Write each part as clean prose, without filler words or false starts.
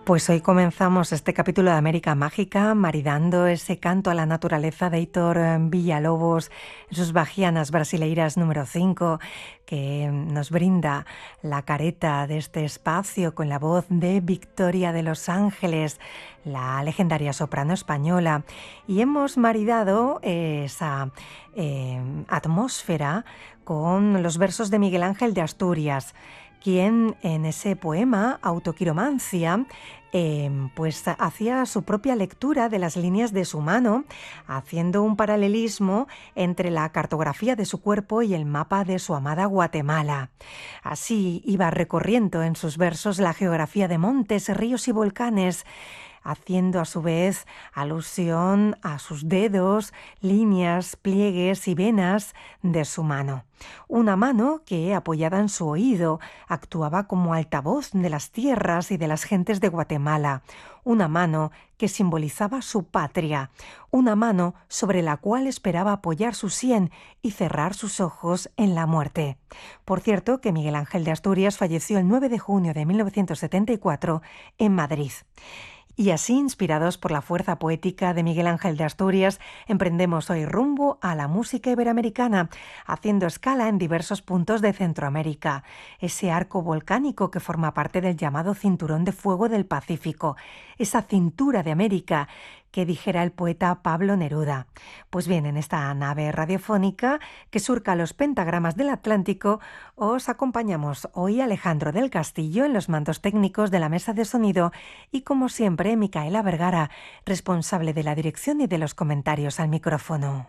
Pues hoy comenzamos este capítulo de América Mágica maridando ese canto a la naturaleza de Heitor Villa-Lobos en sus Bahianas Brasileiras número 5, que nos brinda la careta de este espacio con la voz de Victoria de Los Ángeles, la legendaria soprano española. Y hemos maridado esa atmósfera con los versos de Miguel Ángel de Asturias, quien en ese poema Autoquiromancia pues hacía su propia lectura de las líneas de su mano, haciendo un paralelismo entre la cartografía de su cuerpo y el mapa de su amada Guatemala. Así iba recorriendo en sus versos la geografía de montes, ríos y volcanes, haciendo a su vez alusión a sus dedos, líneas, pliegues y venas de su mano. Una mano que, apoyada en su oído, actuaba como altavoz de las tierras y de las gentes de Guatemala. Una mano que simbolizaba su patria. Una mano sobre la cual esperaba apoyar su sien y cerrar sus ojos en la muerte. Por cierto, que Miguel Ángel de Asturias falleció el 9 de junio de 1974 en Madrid. Y así, inspirados por la fuerza poética de Miguel Ángel de Asturias, emprendemos hoy rumbo a la música iberoamericana, haciendo escala en diversos puntos de Centroamérica, ese arco volcánico que forma parte del llamado Cinturón de Fuego del Pacífico, esa cintura de América que dijera el poeta Pablo Neruda. Pues bien, en esta nave radiofónica que surca los pentagramas del Atlántico, os acompañamos hoy Alejandro del Castillo en los mandos técnicos de la mesa de sonido y, como siempre, Micaela Vergara, responsable de la dirección y de los comentarios al micrófono.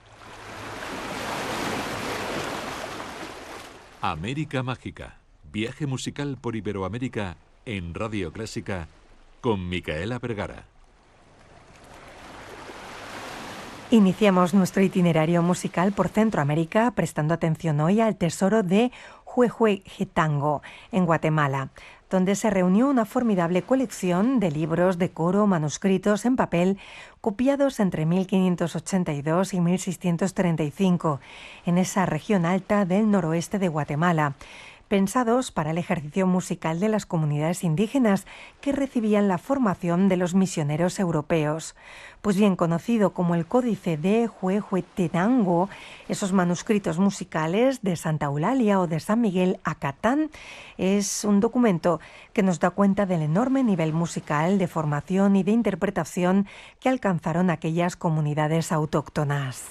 América Mágica, viaje musical por Iberoamérica en Radio Clásica con Micaela Vergara. Iniciamos nuestro itinerario musical por Centroamérica prestando atención hoy al tesoro de Huehuetenango, en Guatemala, donde se reunió una formidable colección de libros de coro manuscritos en papel copiados entre 1582 y 1635 en esa región alta del noroeste de Guatemala, pensados para el ejercicio musical de las comunidades indígenas que recibían la formación de los misioneros europeos. Pues bien conocido como el Códice de Huehuetenango, esos manuscritos musicales de Santa Eulalia o de San Miguel Acatán, es un documento que nos da cuenta del enorme nivel musical de formación y de interpretación que alcanzaron aquellas comunidades autóctonas.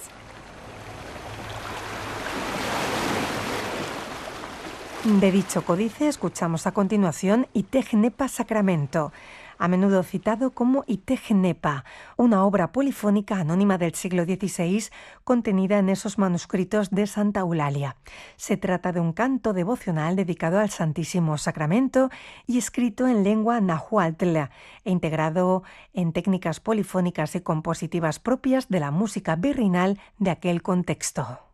De dicho códice escuchamos a continuación Itej-Nepa Sacramento, a menudo citado como Itej-Nepa, una obra polifónica anónima del siglo XVI contenida en esos manuscritos de Santa Eulalia. Se trata de un canto devocional dedicado al Santísimo Sacramento y escrito en lengua náhuatl e integrado en técnicas polifónicas y compositivas propias de la música virreinal de aquel contexto.